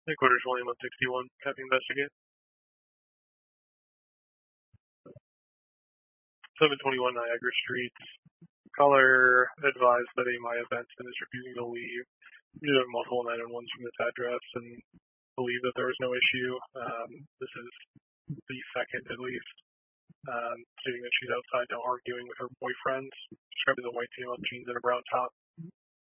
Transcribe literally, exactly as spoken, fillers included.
Headquarters William one sixty-one, copy investigate. seven twenty-one Niagara Street. Caller advised that a Maya Benson is refusing to leave. We have multiple nine one ones from this address and believe that there was no issue. Um, this is the second, at least, um, stating that she's outside now arguing with her boyfriend, describing the white female jeans and a brown top.